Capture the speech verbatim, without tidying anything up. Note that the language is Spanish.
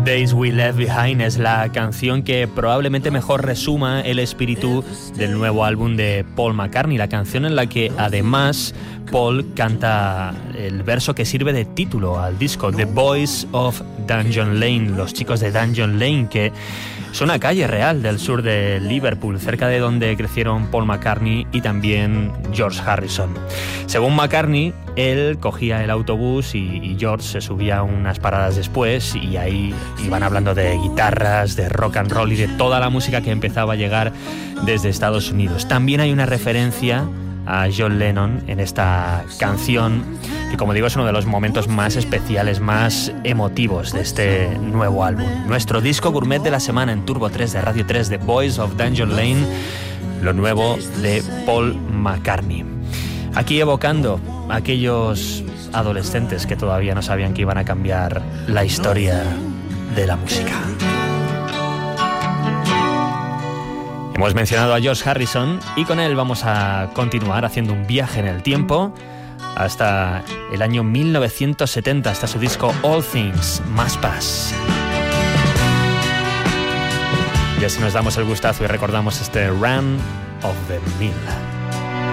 Days We Left Behind es la canción que probablemente mejor resuma el espíritu del nuevo álbum de Paul McCartney, la canción en la que además Paul canta el verso que sirve de título al disco, The Boys of Dungeon Lane, los chicos de Dungeon Lane, que es una calle real del sur de Liverpool, cerca de donde crecieron Paul McCartney y también George Harrison. Según McCartney, él cogía el autobús y, y George se subía unas paradas después y ahí iban hablando de guitarras, de rock and roll y de toda la música que empezaba a llegar desde Estados Unidos. También hay una referencia a John Lennon en esta canción, que como digo es uno de los momentos más especiales, más emotivos de este nuevo álbum. Nuestro disco gourmet de la semana en Turbo tres de Radio tres, The Boys of Dungeon Lane, lo nuevo de Paul McCartney. Aquí evocando a aquellos adolescentes que todavía no sabían que iban a cambiar la historia de la música. Hemos mencionado a George Harrison y con él vamos a continuar haciendo un viaje en el tiempo hasta el año mil novecientos setenta, hasta su disco All Things Must Pass. Y así nos damos el gustazo y recordamos este Run of the Mill.